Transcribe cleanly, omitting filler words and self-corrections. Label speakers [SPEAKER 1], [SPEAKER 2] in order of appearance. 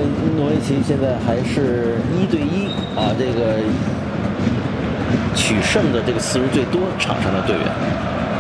[SPEAKER 1] 诺维奇现在还是1对1啊，这个取胜的这个次数最多场上的队员。